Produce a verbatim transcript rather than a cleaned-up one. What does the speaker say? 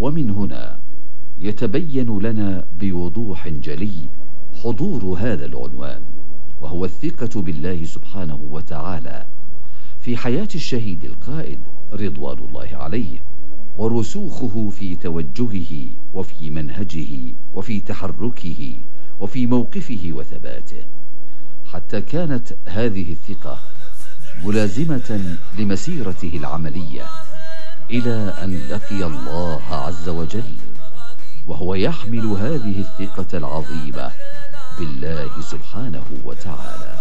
ومن هنا يتبين لنا بوضوح جلي حضور هذا العنوان، وهو الثقة بالله سبحانه وتعالى في حياة الشهيد القائد رضوان الله عليه، ورسوخه في توجهه وفي منهجه وفي تحركه وفي موقفه وثباته، حتى كانت هذه الثقة ملازمة لمسيرته العملية إلى أن لقي الله عز وجل، وهو يحمل هذه الثقة العظيمة بالله سبحانه وتعالى.